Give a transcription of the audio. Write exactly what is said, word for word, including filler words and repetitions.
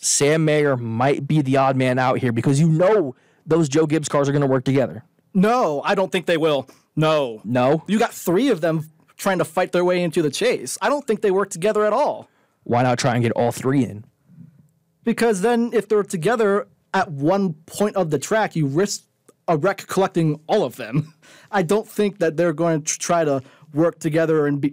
Sam Mayer might be the odd man out here because you know those Joe Gibbs cars are going to work together. No, I don't think they will. No. No? You got three of them trying to fight their way into the chase. I don't think they work together at all. Why not try and get all three in? Because then if they're together at one point of the track, you risk a wreck collecting all of them. I don't think that they're going to try to work together and be,